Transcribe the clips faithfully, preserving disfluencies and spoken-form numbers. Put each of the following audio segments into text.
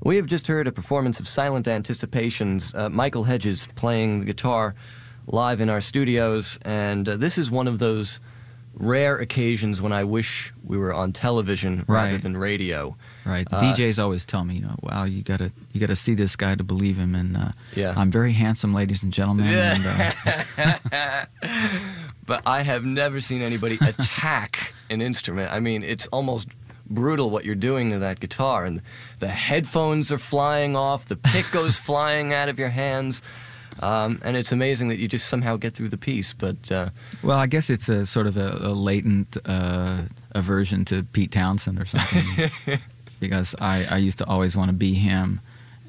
We have just heard a performance of Silent Anticipations, uh, Michael Hedges playing the guitar live in our studios, and uh, this is one of those rare occasions when I wish we were on television rather Right. than radio. Right. Uh, D Js always tell me, you know, wow, you gotta you gotta see this guy to believe him, and uh, Yeah. I'm very handsome, ladies and gentlemen. And, uh, But I have never seen anybody attack an instrument. I mean, it's almost brutal what you're doing to that guitar, and the headphones are flying off, the pick goes flying out of your hands, um, and it's amazing that you just somehow get through the piece. But uh, well, I guess it's a sort of a, a latent uh, aversion to Pete Townsend or something, because I, I used to always want to be him.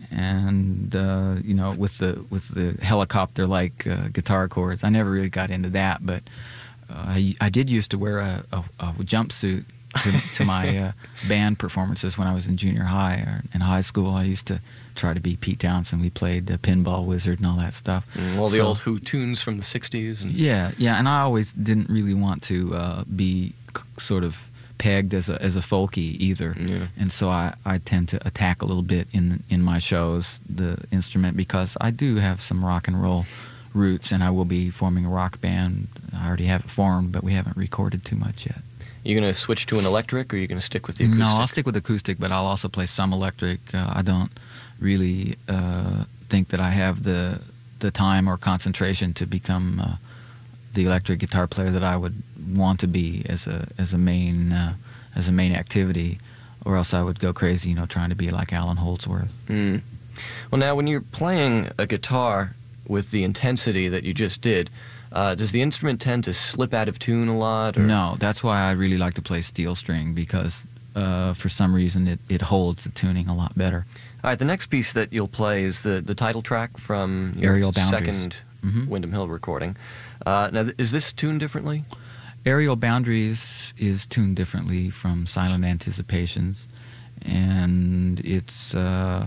And uh, you know, with the with the helicopter-like uh, guitar chords, I never really got into that. But uh, I, I did used to wear a, a, a jumpsuit to, to my uh, band performances when I was in junior high or in high school. I used to try to be Pete Townsend. We played uh, Pinball Wizard and all that stuff. mm, all the So- old Who tunes from the sixties. And, Yeah, yeah, and I always didn't really want to uh, be c- sort of pegged as a as a folkie either, Yeah. and so I, I tend to attack a little bit in in my shows the instrument, because I do have some rock and roll roots, and I will be forming a rock band. I already have it formed, but we haven't recorded too much yet. You going to switch to an electric, or are you going to stick with the acoustic? No, I'll stick with acoustic, but I'll also play some electric. Uh, I don't really uh, think that I have the the time or concentration to become uh, the electric guitar player that I would want to be as a as a main uh, as a main activity, or else I would go crazy, you know, trying to be like Alan Holdsworth. Mm. Well, now, when you're playing a guitar with the intensity that you just did, uh, does the instrument tend to slip out of tune a lot? Or? No, that's why I really like to play steel string, because uh, for some reason it, it holds the tuning a lot better. All right, the next piece that you'll play is the, the title track from your Aerial Boundaries. second Mhm. Windham Hill recording. Uh, now, th- is this tuned differently? Aerial Boundaries is tuned differently from Silent Anticipations, and it's uh,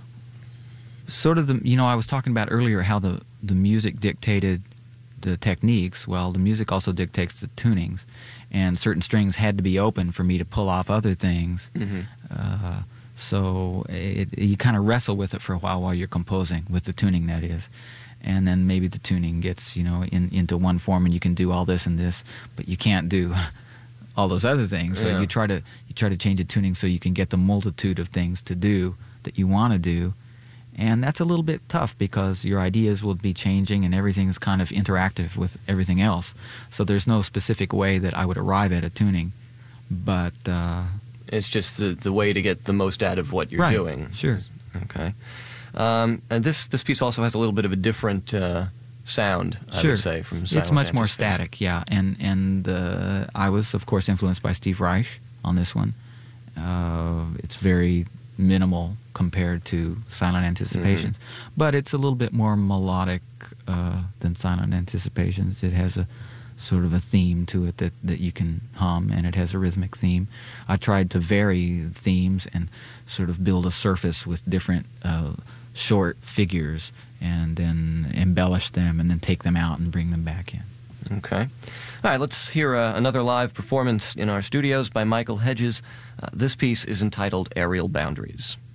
sort of the, you know, I was talking about earlier how the, the music dictated the techniques. Well, the music also dictates the tunings, and certain strings had to be open for me to pull off other things. Mm-hmm. Uh, so it, you kind of wrestle with it for a while while you're composing, with the tuning, that is. And then maybe the tuning gets, you know, in, into one form, and you can do all this and this, but you can't do all those other things. So Yeah. you try to you try to change the tuning so you can get the multitude of things to do that you want to do. And that's a little bit tough, because your ideas will be changing and everything's kind of interactive with everything else. So there's no specific way that I would arrive at a tuning. But uh, It's just the, the way to get the most out of what you're right, doing. Sure. Okay. Um, and this, this piece also has a little bit of a different uh, sound, I Sure. would say, from Silent It's much more Anticipation. static, yeah. And and uh, I was, of course, influenced by Steve Reich on this one. Uh, it's very minimal compared to Silent Anticipations, Mm-hmm. but it's a little bit more melodic uh, than Silent Anticipations. It has a sort of a theme to it that, that you can hum, and it has a rhythmic theme. I tried to vary themes and sort of build a surface with different uh, short figures, and then embellish them, and then take them out and bring them back in. Okay. All right, let's hear uh, another live performance in our studios by Michael Hedges. Uh, this piece is entitled Aerial Boundaries.